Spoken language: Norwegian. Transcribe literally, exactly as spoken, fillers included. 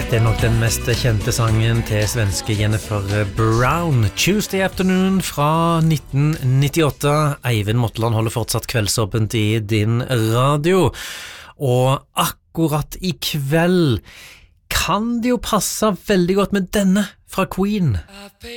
Det er nok den mest kjente sangen til svenske Jennifer Brown. Tuesday Afternoon fra nitten nittiåtte. Eivind Motland holder fortsatt kveldsåpent i din radio. Og akkurat i kveld kan det jo passe veldig godt med denne fra Queen.